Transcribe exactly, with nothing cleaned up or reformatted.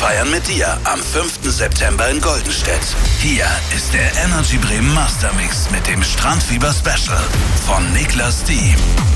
feiern mit dir am fünften September in Goldenstedt. Hier ist der Energy Bremen Mastermix mit dem Strandfieber Special von Niklas Diem.